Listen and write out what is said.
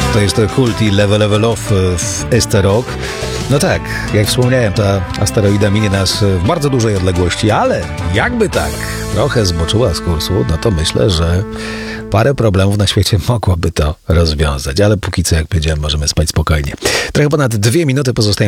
To jest to Kult i Level Off w Esterok. No tak, jak wspomniałem, ta asteroida minie nas w bardzo dużej odległości, ale jakby tak trochę zboczyła z kursu, no to myślę, że parę problemów na świecie mogłoby to rozwiązać. Ale póki co, jak powiedziałem, możemy spać spokojnie. Trochę ponad 2 minuty pozostają